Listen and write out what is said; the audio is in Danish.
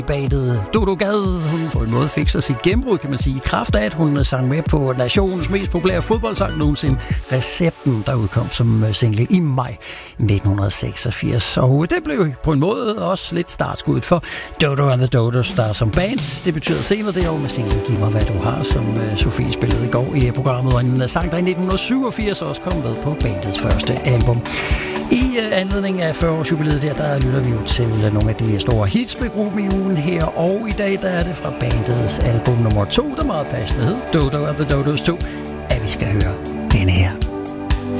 Bandet Dodo Gade, hun på en måde fik sig sit gennembrud, kan man sige, i kraft af, at hun sang med på nationens mest populære fodboldsang nogensinde, Recepten, der udkom som single i maj 1986. Og det blev på en måde også lidt startskuddet for Dodo and the Dodos, der som band. Det betyder senere det år med singlen Giv mig hvad du har, som Sofie spillede i går i programmet, og en sang, der i 1987 også kom med på bandets første album. I anledning af 40-års jubilæet der lytter vi jo til nogle af de store hits med gruppen i ugen her, og i dag der er det fra bandets album nummer 2, der meget passende hed Dodo and the Dodos 2, at vi skal høre denne her.